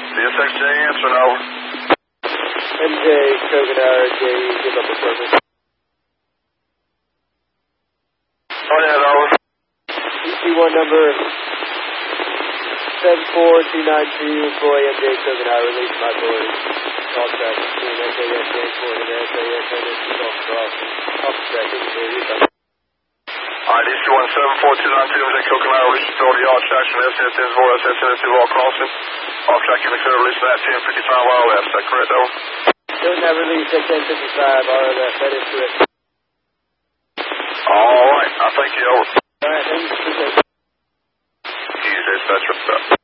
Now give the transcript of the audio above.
CSXJ answering, over. MJ, Coconut, JE, give up the service. Go ahead, over. EC1 number 74292, employee MJ Coconut, release my authority. Call traffic between SAS Danforth and SAS NSC off crossing. Off track, inventory, recon. Alright, EC1 74292, MJ Coconut, release authority, all tracks from SAS Danforth, SAS NSC all crossing. Off track in the clear, release that 1055 RLF, is that correct, over? Coconut, release at 1055 RLF, that is correct. Alright, I thank you, over. Alright, thank you. Easy, dispatcher.